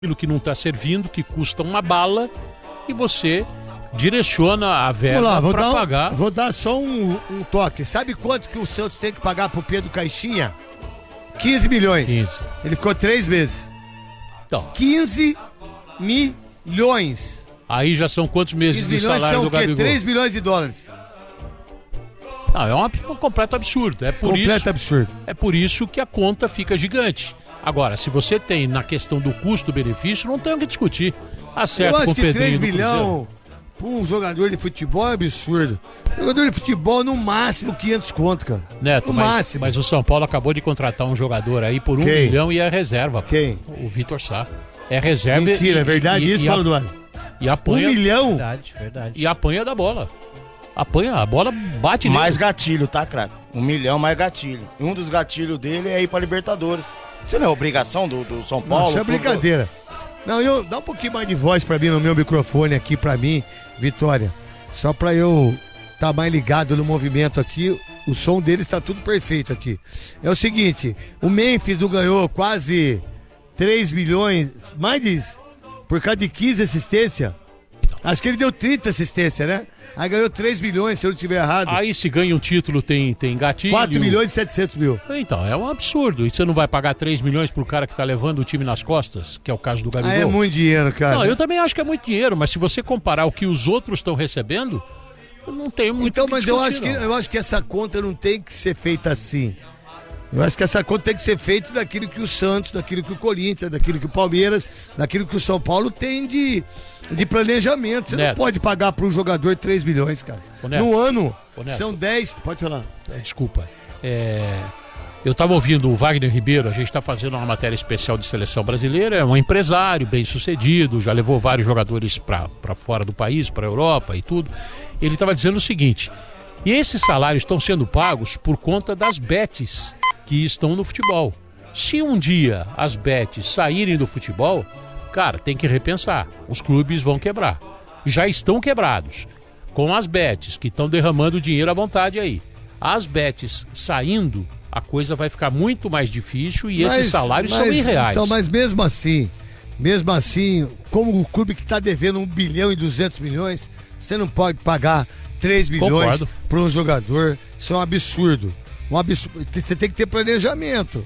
aquilo que não está servindo, que custa uma bala, e você direciona a verba para pagar. Vou dar só um toque. Sabe quanto que o Santos tem que pagar pro Pedro Caixinha? 15 milhões. 15. Ele ficou 3 vezes. Então, 15 milhões. Aí já são quantos meses de salário do Gabigol? 3 milhões de dólares. Não, é um completo absurdo. Absurdo. É por isso que a conta fica gigante. Agora, se você tem na questão do custo-benefício, não tem o que discutir. Acerta eu acho com o que Pedrinho 3 milhões para um jogador de futebol é absurdo. Jogador de futebol, no máximo, 500 conto, cara. Neto, no máximo. Mas o São Paulo acabou de contratar um jogador aí por 1 milhão e é reserva. Quem? O Vitor Sá. É reserva. Mentira, é verdade isso, Paulo Duarte? E apanha, 1 milhão? Verdade. E apanha da bola. Apanha, a bola bate nele. Mais gatilho, tá, craque? 1 milhão mais gatilho. E um dos gatilhos dele é ir pra Libertadores. Isso não é obrigação do São Paulo? Não, isso é brincadeira. Não, dá um pouquinho mais de voz pra mim no meu microfone aqui pra mim, Vitória. Só pra eu tá mais ligado no movimento aqui. O som dele está tudo perfeito aqui. É o seguinte, o Memphis não ganhou quase 3 milhões, mais disso, por causa de 15 assistência. Acho que ele deu 30 assistência, né? Aí ganhou 3 milhões, se eu não estiver errado. Aí se ganha um título tem gatilho. 4 milhões e 700 mil. Então, é um absurdo. E você não vai pagar 3 milhões pro cara que tá levando o time nas costas, que é o caso do Gabigol? É muito dinheiro, cara. Não, eu também acho que é muito dinheiro, mas se você comparar o que os outros estão recebendo, não tem muito então, que mas discutir, eu acho que essa conta não tem que ser feita assim. Eu acho que essa conta tem que ser feita daquilo que o Santos, daquilo que o Corinthians, daquilo que o Palmeiras, daquilo que o São Paulo tem de planejamento. Você Neto, não pode pagar para um jogador 3 milhões, cara. Neto, no ano, Neto, são 10, pode falar. Desculpa. Eu estava ouvindo o Wagner Ribeiro, a gente está fazendo uma matéria especial de seleção brasileira, é um empresário bem sucedido, já levou vários jogadores para fora do país, para a Europa e tudo. Ele estava dizendo o seguinte, e esses salários estão sendo pagos por conta das bets que estão no futebol. Se um dia as bets saírem do futebol, cara, tem que repensar. Os clubes vão quebrar. Já estão quebrados. Com as bets que estão derramando dinheiro à vontade aí. As bets saindo, a coisa vai ficar muito mais difícil e esses salários são irreais. Então, mas mesmo assim, como o clube que está devendo 1 bilhão e 200 milhões, você não pode pagar 3 milhões para um jogador. Isso é um absurdo. Você tem que ter planejamento.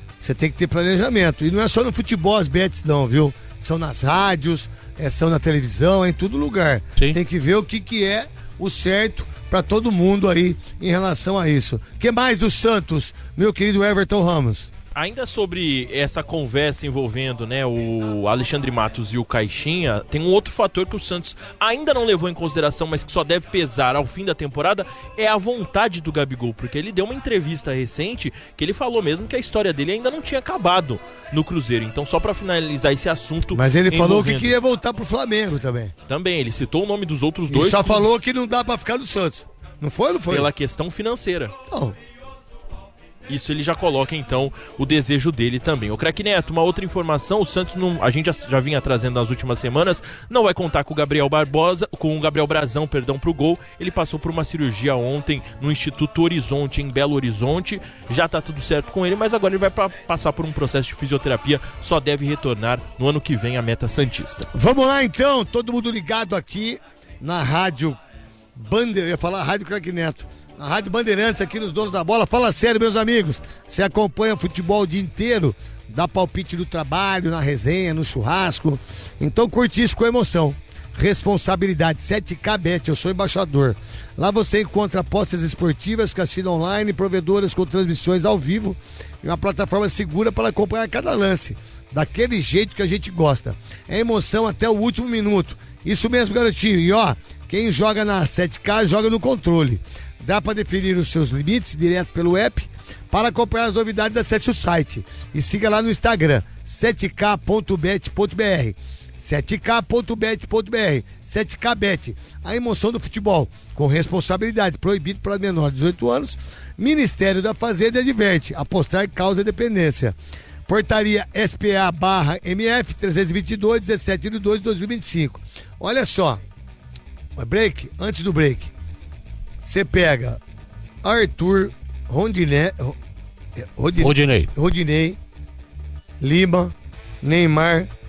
E não é só no futebol as bets não, viu? São nas rádios, são na televisão, em todo lugar. Sim. Tem que ver o que é o certo para todo mundo aí em relação a isso. O que mais do Santos, meu querido Everton Ramos? Ainda sobre essa conversa envolvendo, né, o Alexandre Matos e o Caixinha, tem um outro fator que o Santos ainda não levou em consideração, mas que só deve pesar ao fim da temporada, é a vontade do Gabigol, porque ele deu uma entrevista recente que ele falou mesmo que a história dele ainda não tinha acabado no Cruzeiro. Então, só pra finalizar esse assunto... Mas ele falou que queria voltar pro Flamengo também. Também, ele citou o nome dos outros dois. E só falou que não dá pra ficar no Santos. Não foi? Pela questão financeira. Não. Isso ele já coloca, então, o desejo dele também. O Craque Neto, uma outra informação, o Santos, a gente já vinha trazendo nas últimas semanas, não vai contar com o Gabriel Brazão, pro gol. Ele passou por uma cirurgia ontem no Instituto Horizonte, em Belo Horizonte. Já tá tudo certo com ele, mas agora ele vai passar por um processo de fisioterapia, só deve retornar no ano que vem à meta santista. Vamos lá, então, todo mundo ligado aqui na Rádio eu ia falar Rádio Craque Neto. A Rádio Bandeirantes aqui nos Donos da Bola. Fala sério, meus amigos. Você acompanha futebol o dia inteiro, dá palpite no trabalho, na resenha, no churrasco. Então curte isso com emoção. Responsabilidade 7K Bet, eu sou embaixador. Lá você encontra apostas esportivas, cassino online, provedoras com transmissões ao vivo e uma plataforma segura para acompanhar cada lance. Daquele jeito que a gente gosta. É emoção até o último minuto. Isso mesmo, garotinho. E ó, quem joga na 7K joga no controle. Dá para definir os seus limites direto pelo app. Para acompanhar as novidades, acesse o site e siga lá no Instagram 7k.bet.br 7k.bet.br 7kbet, a emoção do futebol com responsabilidade, proibido para menores de 18 anos. Ministério da Fazenda adverte, apostar causa dependência. Portaria SPA/MF 322 17/2/2025. Olha só, antes do break, você pega Arthur, Rodinei, Lima, Neymar,